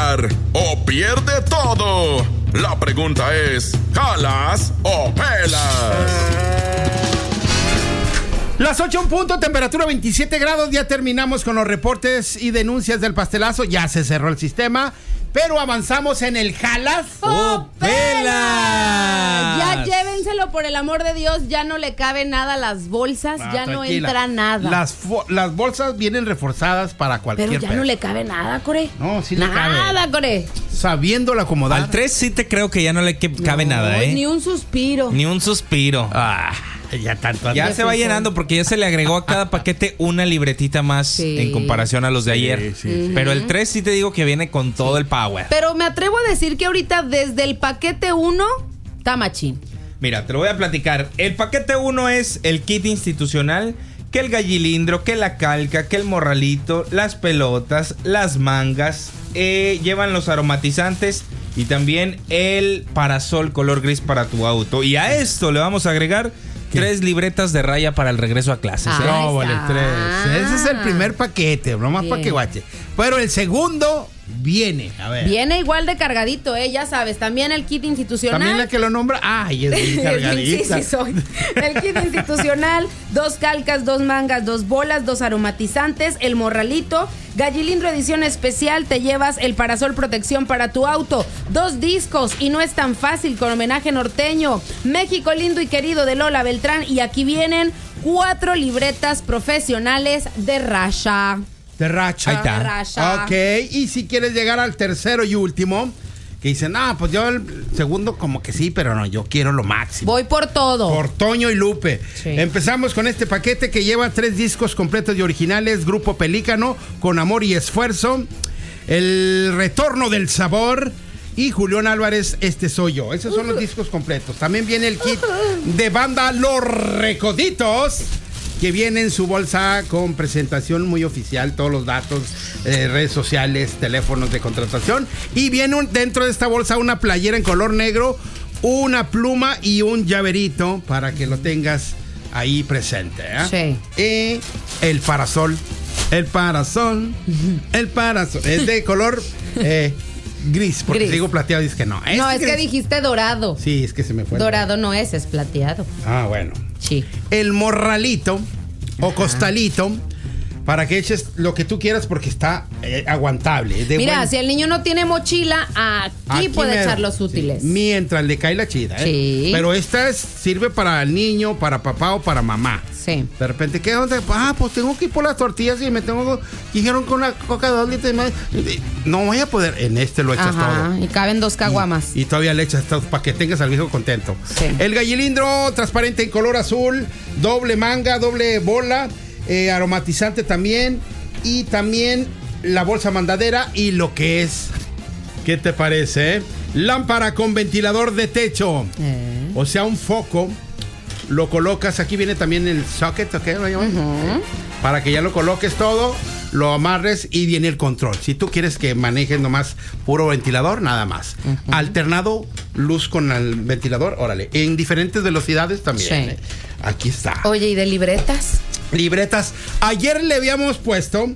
ganar o pierde todo. La pregunta es, ¿jalas o pelas? Las 8 en punto, temperatura 27 grados. Ya terminamos con los reportes y denuncias del pastelazo. Ya se cerró el sistema, pero avanzamos en el jalas o pelas. Ya llévenselo, por el amor de Dios. Ya no le cabe nada a las bolsas. Ya no entra nada. Las bolsas vienen reforzadas para cualquier Pero ya no le cabe nada, Core. No, sí le cabe. Nada, Core. Sabiéndola acomodar. Al 3 sí te creo que ya no le cabe nada, ¿eh? Ni un suspiro. Ni un suspiro. Ya tanto. Ya se va llenando porque ya se le agregó a cada paquete una libretita más en comparación a los de ayer. Sí. Pero el 3 sí te digo que viene con todo el power. Pero me atrevo a decir que ahorita desde el paquete 1 está machín. Mira, te lo voy a platicar. El paquete 1 es el kit institucional, que el gallilindro, que la calca, que el morralito, las pelotas, las mangas, llevan los aromatizantes y también el parasol color gris para tu auto. Y a esto le vamos a agregar 3 libretas de raya para el regreso a clases. No, vale, 3. Ese es el primer paquete, nomás para que guache. Pero el segundo viene, a ver. Viene igual de cargadito, ya sabes. También el kit institucional. También la que lo nombra. Ay, es bien cargadita. Sí, soy. El kit institucional, 2 calcas, 2 mangas, 2 bolas, 2 aromatizantes, el morralito, gallilindro edición especial, te llevas el parasol protección para tu auto, 2 discos y no es tan fácil con homenaje norteño, México lindo y querido de Lola Beltrán, y aquí vienen 4 libretas profesionales de racha. De racha. Ahí está. De racha. Ok, y si quieres llegar al tercero y último, que dicen, pues yo el segundo como que sí, pero no, yo quiero lo máximo. Voy por todo. Por Toño y Lupe. Sí. Empezamos con este paquete que lleva 3 discos completos y originales, Grupo Pelícano, Con Amor y Esfuerzo, El Retorno del Sabor y Julián Álvarez, Este Soy Yo. Esos son los discos completos. También viene el kit de banda Los Recoditos, que viene en su bolsa con presentación muy oficial, todos los datos, redes sociales, teléfonos de contratación. Y viene dentro de esta bolsa una playera en color negro, una pluma y un llaverito para que lo tengas ahí presente. Sí. Y el parasol. El parasol. Es de color gris, porque Gris. si digo plateado, dices que no. No, es que dijiste dorado. Sí, es que se me fue. Dorado no es plateado. Bueno. Sí. El morralito o costalito para que eches lo que tú quieras porque está aguantable. Mira, si el niño no tiene mochila, aquí puede mero. echar los útiles. Sí, mientras le cae la chida. Sí. Pero esta sirve para el niño, para papá o para mamá. Sí. De repente, ¿qué onda? Pues tengo que ir por las tortillas y me tengo. Dijeron con una coca de 2 litros y más. No voy a poder. En este lo echas todo. Y caben 2 caguamas. Y todavía le echas todo para que tengas al viejo contento. Sí. El gallilindro transparente en color azul, doble manga, doble bola, aromatizante también. Y también la bolsa mandadera y lo que es. ¿Qué te parece? Lámpara con ventilador de techo. O sea, un foco. Lo colocas, aquí viene también el socket, ¿ok? Para que ya lo coloques todo, lo amarres y viene el control. Si tú quieres que manejes nomás puro ventilador, nada más. Alternado, luz con el ventilador, órale. En diferentes velocidades también. Sí. Aquí está. Oye, ¿y de libretas? Libretas. Ayer le habíamos puesto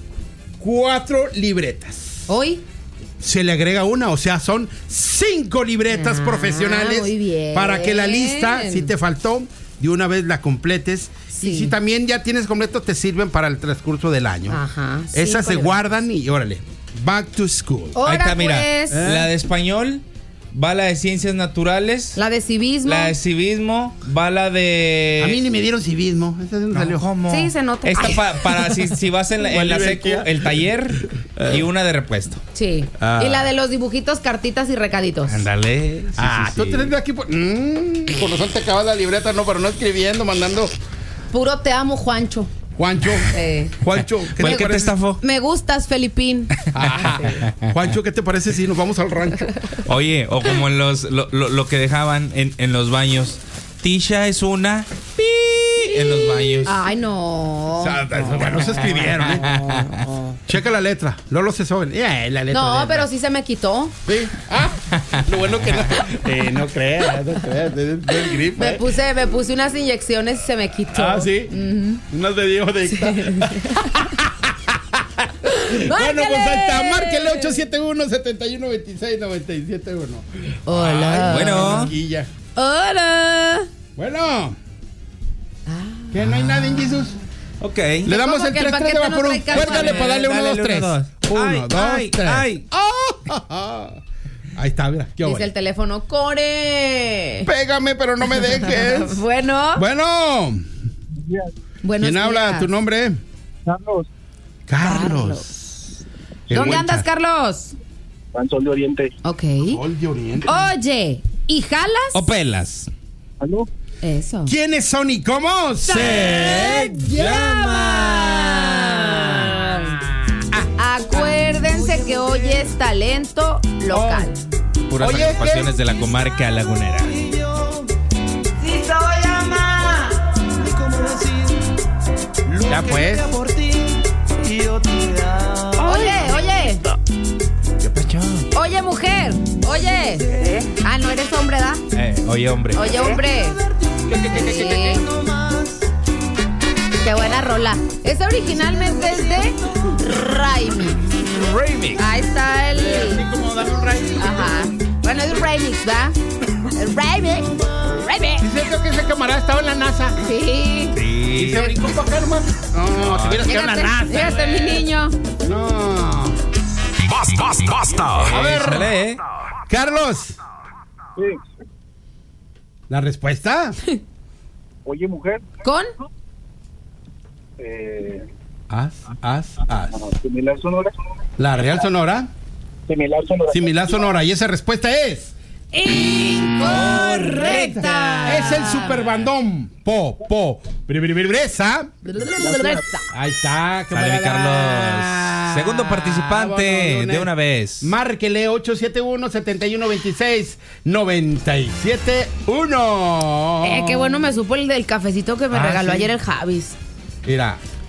4 libretas. ¿Hoy? Se le agrega una, o sea, son 5 libretas profesionales muy bien. para que la lista, si te faltó, de una vez la completes. Sí. Y si también ya tienes completo, te sirven para el transcurso del año. Ajá. Esas se 5 guardan y órale, back to school. Ahí está, Ahora mira. pues, La de español, va la de ciencias naturales. la de civismo. La de civismo, va la de... A mí ni me dieron civismo. Esa no salió. ¿Cómo? Sí, se nota. Esta para si vas en la secu, el taller y una de repuesto. Sí. Y la de los dibujitos, cartitas y recaditos. Ándale. Tú tenés de aquí. Por razón te acabas la libreta, no, pero no escribiendo, mandando. Puro te amo, Juancho. Juancho. Juancho. ¿Fue el que te estafó? Me gustas, Felipín. Juancho, ¿qué te parece si nos vamos al rancho? Oye, o como en lo que dejaban en los baños. Tisha es una pi en los baños. Ay, no. O sea, bueno, se escribieron. Checa la letra. Lolo se soben. La letra. No, pero sí se me quitó. Sí. Lo bueno que no. No creas. Es gripe. Me puse unas inyecciones y se me quitó. Sí. Unas de Diego de Bueno, pues ahí está. Márquele 871-7126-971. Hola. Bueno. Hola. Bueno. ¿Que no hay nadie en Jesús? Ok. Le damos ¿Cómo el que el 3-3 de paquete no Vaporú. trae calzones? Cuélgale para darle 1, 2, 3. 1, 2, 3. Ay. Ahí está, mira. ¿Qué Dice hubo? el teléfono, ¡Core! Pégame, pero no me dejes. Bueno. Bueno. Buenos ¿Quién habla? días. ¿Tu nombre? Carlos. El ¿Dónde buen andas, Char- Carlos? Sol de Oriente. Ok. Sol de Oriente. Oye, ¿y jalas? O pelas. ¿Aló? Eso. ¿Quiénes son y cómo se llaman? Acuérdense que hoy es talento local. Puras Oye, agrupaciones de la comarca lagunera. Ya pues. Oye. ¿Qué pecho? Oye, mujer. Oye. Ah, no eres hombre, ¿da? Oye, hombre. Oye, hombre. Sí. Qué buena rola. Esa originalmente es de Raimi. Remix. Ahí está el. Así como darle un rayo. Ajá. Bueno, es un remix, ¿verdad? El remix. Remix. ¿Es cierto que ese camarada estaba en la NASA? Sí. ¿Y se brincó para acá, hermano? No, si hubieras quedado en la NASA. Fíjate, mi niño. No. Basta. A ver, Échale, Carlos. Sí. ¿La respuesta? Oye, mujer. ¿Con? Similar Sonora. La Real Sonora. Similar Sonora. Similar Sonora. Y esa respuesta es. Incorrecta. Es el superbandón. Bresa. Ahí está. Sale, mi Carlos. Segundo participante Vámonos, de una vez. Márquele 871-7126-971. Qué bueno me supo el del cafecito que me Ah, regaló sí. ayer el Javis. Mira,